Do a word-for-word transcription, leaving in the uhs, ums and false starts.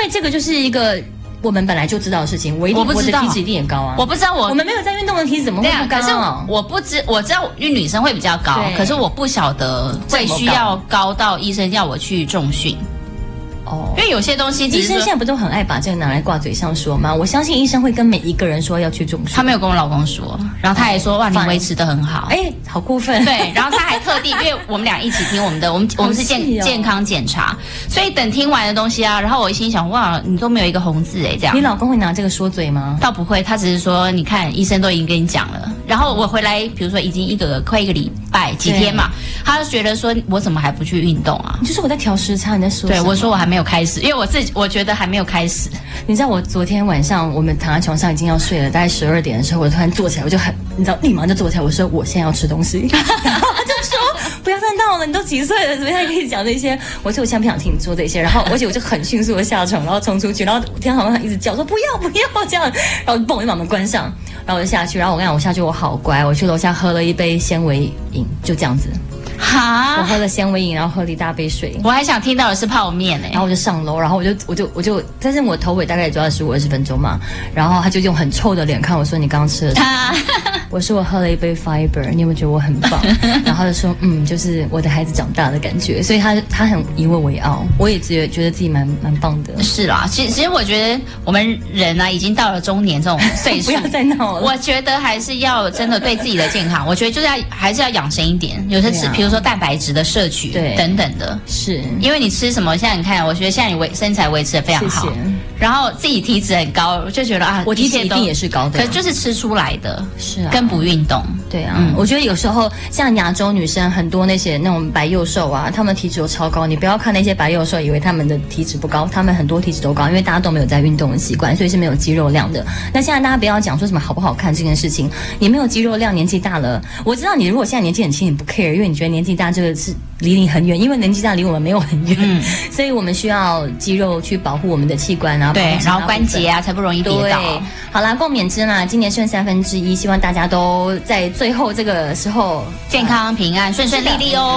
为这个就是一个我们本来就知道的事情，我一定我不知道我的体脂一定也高啊。 我不知道我我们没有在运动的体脂怎么会不高？ 可是我不知我知道，因为女生会比较高，可是我不晓得会需要高到医生要我去重训。哦，因为有些东西医生现在不都很爱把这个拿来挂嘴上说吗？我相信医生会跟每一个人说要去重训。 他没有跟我老公说，然后他还说哇，你维持得很好。 哎，好过分。 对，然后他还特地，因为我们俩一起听我们的，我们我们是健健康检查，所以等听完的东西啊，然后我心想哇，你都没有一个红字哎，这样。 你老公会拿这个说嘴吗？ 倒不会，他只是说你看医生都已经跟你讲了，然后我回来，比如说已经一个快一个礼拜几天嘛，他就觉得说我怎么还不去运动啊？ 你就说我在调时差，你在说？ 对，我说我还没有开始，因为我自己我觉得还没有开始。 你知道我昨天晚上我们躺在床上已经要睡了，大概十二点的时候，我突然坐起来，我就很你知道，立马就坐起来，我说我现在要吃东西，然后他就说不要再闹了，你都几岁了，怎么样可以讲这些？我说我现在不想听你说这些，然后而且我就很迅速的下床，然后冲出去，然后听到好像一直叫说不要不要这样，然后嘣就把门关上，然后我就下去，然后我跟你讲我下去我好乖，我去楼下喝了一杯纤维饮，就这样子。哈！我喝了纤维饮，然后喝了一大杯水。 我还想听到的是泡面哎、欸， 然后我就上楼，然后我就我就我就，但是我头尾大概也就要十五二十分钟嘛。然后他就用很臭的脸看我说：“你刚刚吃了什么？”我说：“我喝了一杯 Fiber， 你有没有觉得我很棒？”然后他就说：“嗯，就是我的孩子长大的感觉。”所以他他很以我为傲，我也觉得觉得自己蛮蛮棒的。 是啦，其实其实我觉得我们人啊，已经到了中年这种岁数， 不要再闹了。 我觉得还是要真的对自己的健康，我觉得就是要还是要养生一点，有些吃，比如说蛋白质的摄取，对等等的， 是因为你吃什么？现在你看，我觉得现在你维身材维持得非常好，谢谢然后自己体脂很高，我就觉得啊， 我体脂一定也是高的， 可是就是吃出来的， 是啊， 跟不运动， 对啊，嗯、我觉得有时候像亚洲女生很多那些那种白幼瘦啊，她们体脂都超高。你不要看那些白幼瘦，以为她们的体脂不高，她们很多体脂都高，因为大家都没有在运动的习惯，所以是没有肌肉量的。那现在大家不要讲说什么好不好看这件事情，你没有肌肉量，年纪大了，我知道你如果现在年纪很轻，你不 care， 因为你觉得年纪大这个是离你很远，因为年纪大离我们没有很远，嗯、所以我们需要肌肉去保护我们的器官啊， 对，然后关节啊才不容易跌倒。 好啦，共勉之啦，今年剩三分之一，希望大家都在最后这个时候健康平安顺顺利利哦。